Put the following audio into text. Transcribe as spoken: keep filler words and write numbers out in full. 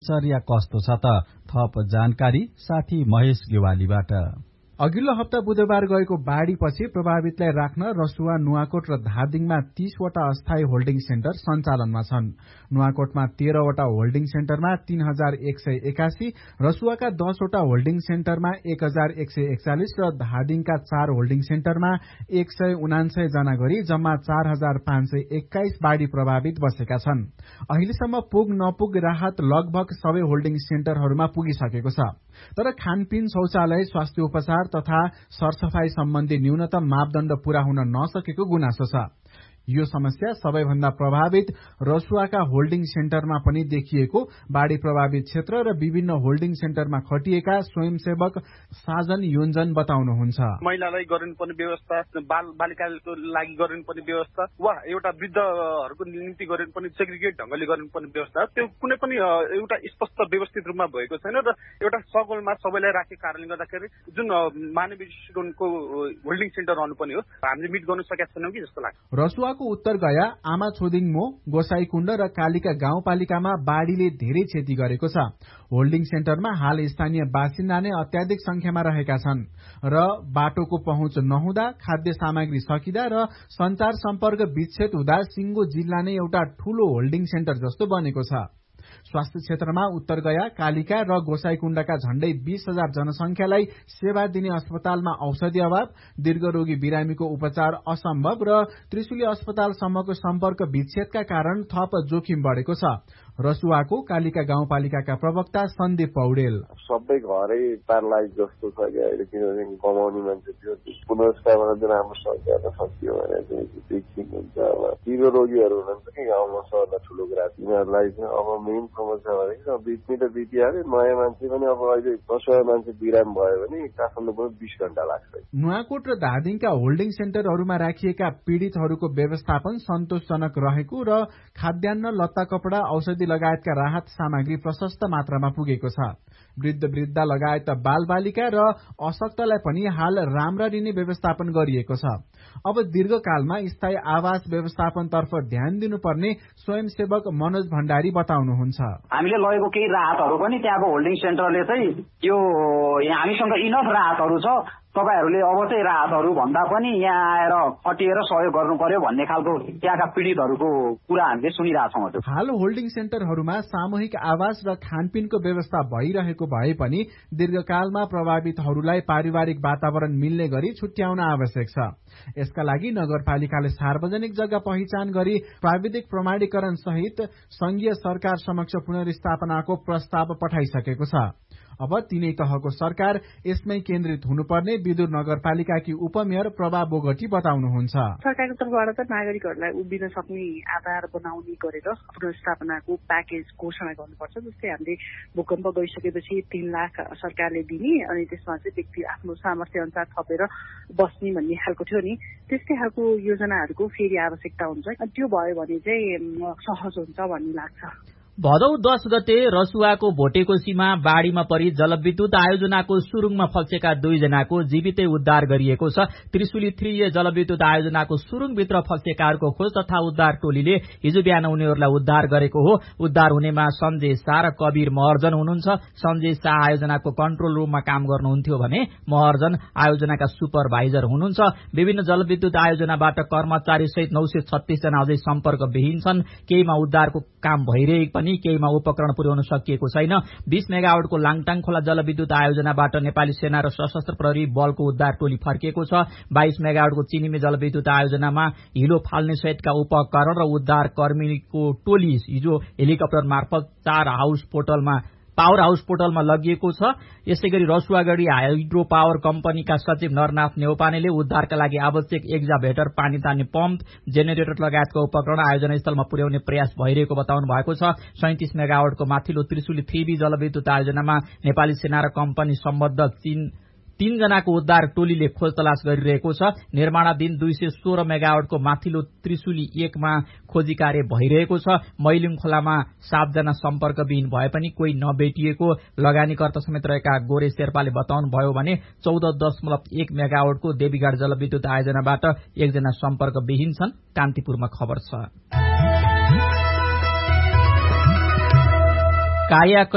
दिनचर्या कस्तो छ त? थप जानकारी साथी महेश गेवालीबाट। अघिल्लो हप्ता बुधबार गएको बाढ़ीपछि प्रभावितलाई राख्न रसुवा, नुवाकोट र धादिङमा तीसवटा अस्थायी होल्डिङ सेन्टर सञ्चालनमा छन्। नुवाकोटमा तेह्रवटा होल्डिङ सेन्टरमा तीन हजार एक सय एकासी, रसुवाका दसवटा होल्डिङ सेन्टरमा एक हजार एक सय एकचालिस र धादिङका चार होल्डिङ सेन्टरमा एक सय उनान्सय जना गरी जम्मा चार हजार पाँच सय एक्काइस बाढ़ी प्रभावित बसेका छन्। अहिलेसम्म पुग नपुग राहत लगभग सबै होल्डिङ सेन्टरहरूमा पुगिसकेको छ। तर खानपिन, शौचालय, स्वास्थ्य उपचार तथा सरसफाई सम्बन्धी न्यूनतम मापदण्ड पूरा हुन नसकेको गुनासो छ। यो समस्या सबैभन्दा प्रभावित रसुवाका होल्डिङ सेन्टरमा पनि देखिएको बाढ़ी प्रभावित क्षेत्र र विभिन्न होल्डिङ सेन्टरमा खटिएका स्वयंसेवक साजन योन्जन बताउनुहुन्छ। महिलालाई गर्नुपर्ने व्यवस्था, बाल बालिकाको लागि गर्नुपर्ने व्यवस्था वा एउटा वृद्धहरूको निम्ति गर्नुपर्ने सेग्रिगेट ढंगले गर्नुपर्ने व्यवस्था, त्यो कुनै पनि एउटा स्पष्ट व्यवस्थित रूपमा भएको छैन र एउटा सगोलमा सबैलाई राखेको कारणले गर्दाखेरि जुन मानवीय दृष्टिकोणको होल्डिङ सेन्टर रहनुपर्ने हो हामीले मिट गर्न सकेका छैनौं कि जस्तो लाग्छ। रसुवा उत्तर गया, आमा छोदिङमो, गोसाईकुण्ड र कालिका गाउँपालिकामा बाढ़ीले धेरै क्षति गरेको छ। होल्डिङ सेन्टरमा हाल स्थानीय बासिन्दा नै अत्याधिक संख्यामा रहेका छन् र बाटोको पहुँच नहुँदा, खाद्य सामग्री सकिँदा र संचार सम्पर्क विच्छेद हुँदा सिंगो जिल्ला नै एउटा ठूलो होल्डिङ सेन्टर जस्तो बनेको छ। स्वास्थ्य क्षेत्रमा उत्तर गया, कालिका र गोसाईकुण्डका झण्डै बीस हजार जनसंख्यालाई सेवा दिने अस्पतालमा औषधि अभाव, दीर्घरोगी बिरामीको उपचार असम्भव र त्रिशुली अस्पतालसम्मको सम्पर्क विच्छेदका कारण थप जोखिम बढेको छ। रसुवाको कालिका गाउँपालिकाका प्रवक्ता सन्दीप पौडेल, सबै घरै प्यारालाइज जस्तो छ कि अहिले, किनभने कमाउने मान्छे त्यो पुनर्स्थापना जुन हाम्रो सरकार सकियो भने चाहिँ ठिक हुन्छ। अब तीव्र रोगीहरू हुनुहुन्छ कि गाउँमा सर्दा ठुलो कुरा, तिनीहरूलाई चाहिँ अब मेन समस्या भनेको बिचमी त बितिहाल्यो, नयाँ मान्छे पनि अब अहिले दस हजार मान्छे बिराम भयो भने काठमाडौँ पनि बीस घण्टा लाग्छ। नुवाकोट र धादिङका होल्डिङ सेन्टरहरूमा राखिएका पीड़ितहरूको व्यवस्थापन सन्तोषजनक रहेको र खाद्यान्न, लत्ता कपडा, औषधि लगायतका राहत सामग्री प्रशस्त मात्रामा पुगेको छ। वृद्ध वृद्धा लगायत बाल बालिका र अशक्तलाई पनि हाल राम्ररी नै व्यवस्थापन गरिएको छ। अब दीर्घकालमा स्थायी आवास व्यवस्थापनतर्फ ध्यान दिनुपर्ने स्वयंसेवक मनोज भण्डारी बताउनुहुन्छ। हामीले लगेको केही राहतहरू पनि त्यहाँको होल्डिङ सेन्टरले चाहिँ यो हामीसँग इनफ राहतहरू छ, तपाईहरूले अब चाहिँ राहतहरू भन्दा पनि यहाँ आएर खटिएर सहयोग गर्नु पर्यो भन्ने खालको त्यहाँका पीड़ितहरूको कुरा हामीले सुनिरहेछौँ। हाल होल्डिङ सेन्टरहरूमा सामूहिक आवास र खानपिनको व्यवस्था भइरहेको भए पनि दीर्घकालमा प्रभावितहरूलाई पारिवारिक वातावरण मिल्ने गरी छुट्याउन आवश्यक छ। यसका लागि नगरपालिकाले सार्वजनिक जग्गा पहिचान गरी प्राविधिक प्रमाणीकरण सहित संघीय सरकार समक्ष पुनर्स्थापनाको प्रस्ताव पठाइसकेको छ। अब तीनै तहको सरकार यसमै केन्द्रित हुनुपर्ने विदुर नगरपालिकाकी उपमेयर प्रभा बोगटी बताउनुहुन्छ। सरकारको तर्फबाट त नागरिकहरूलाई उभिन सक्ने आधार बनाउने गरेर पुनर्स्थापनाको प्याकेज घोषणा गर्नुपर्छ। जस्तै हामीले भूकम्प गइसकेपछि तीन लाख सरकारले दिने अनि त्यसमा चाहिँ व्यक्ति आफ्नो सामर्थ्य अनुसार थपेर बस्ने भन्ने खालको थियो नि, त्यस्तै खालको योजनाहरूको फेरि आवश्यकता हुन्छ। त्यो भयो भने चाहिँ सहज हुन्छ भन्ने लाग्छ। भदौ दस गते रसुवाको भोटेकोसीमा बाढ़ीमा परि जलविद्युत आयोजनाको सुरुङमा फल्सेका दुईजनाको जीवितै उद्धार गरिएको छ। त्रिशुली थ्री ए जलविद्युत आयोजनाको सुरुङभित्र फल्सेकाहरूको खोज तथा उद्धार टोलीले हिजो बिहान उनीहरूलाई उद्धार गरेको हो। उद्धार हुनेमा सञ्जय शाह र कबीर महर्जन हुनुहुन्छ। सञ्जय शाह आयोजनाको कन्ट्रोल रूममा काम गर्नुहुन्थ्यो भने महर्जन आयोजनाका सुपरभाइजर हुनुहुन्छ। विभिन्न जलविद्युत आयोजनाबाट कर्मचारी सहित नौ सय छत्तीस जना अझै सम्पर्कविहीन छन्। केहीमा उद्धारको काम भइरहेको पनि, केहीमा उपकरण पुर्याउन सकिएको छैन। बीस मेगावाटको लाङटाङ खोला जलविद्युत आयोजनाबाट नेपाली सेना र सशस्त्र प्रहरी बलको उद्धार टोली फर्किएको छ। बाइस मेगावाटको चिनिमे जलविद्युत आयोजनामा हिलो फाल्ने सहितका उपकरण र उद्धार कर्मीको टोली हिजो हेलिकप्टर मार्फत चार हाउस पोर्टलमा पावर हाउस पोर्टलमा लगिएको छ। यसै गरी रसुवागढी हाइड्रो पावर कम्पनीका सचिव नरनाथ नेउपानेले उद्धारका लागि आवश्यक एक्जाभेटर, पानी तान्ने पम्प, जेनेरेटर लगायतका उपकरण आयोजना स्थलमा पुर्याउने प्रयास भइरहेको बताउनु भएको छ। सैंतिस मेगावाटको माथिल्लो त्रिशुली थ्री बी जलविद्युत आयोजनामा नेपाली सेना र कम्पनी सम्बद्ध तीन तीनजनाको उद्धार टोलीले खोज तलास गरिरहेको छ। निर्माणाधीन दुई सय सोह्र मेगावाटको माथिल्लो त्रिशुली एकमा खोजी कार्य भइरहेको छ। मैलिङ खोलामा सातजना सम्पर्कविहीन भए पनि कोही नभेटिएको लगानीकर्ता समेत रहेका गोरे शेर्पाले बताउनु भयो भने चौध दशमलव एक मेगावाटको देवीघाट जलविद्युत आयोजनाबाट एकजना सम्पर्कविहीन छन्। कान्तिपुरमा खबर छ। काया